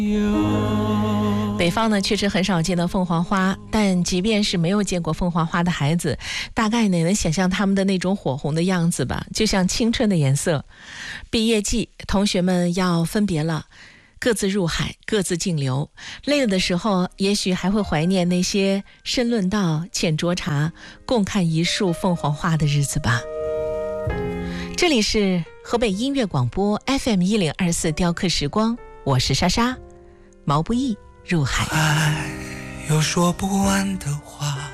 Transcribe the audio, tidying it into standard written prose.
北方呢确实很少见到凤凰花，但即便是没有见过凤凰花的孩子，大概呢能想象他们的那种火红的样子吧，就像青春的颜色。毕业季，同学们要分别了，各自入海，各自静流。累了的时候，也许还会怀念那些深论道、浅酌茶、共看一束凤凰花的日子吧。这里是河北音乐广播 FM1024 雕刻时光，我是莎莎。毛不易入海。 爱有说不完的话，